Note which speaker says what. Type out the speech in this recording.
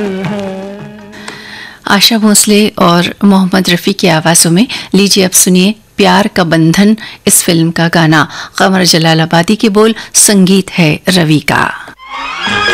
Speaker 1: आशा भोसले और मोहम्मद रफ़ी की आवाज़ों में लीजिए अब सुनिए प्यार का बंधन इस फिल्म का गाना। कमर जलालाबादी के बोल, संगीत है रवि का।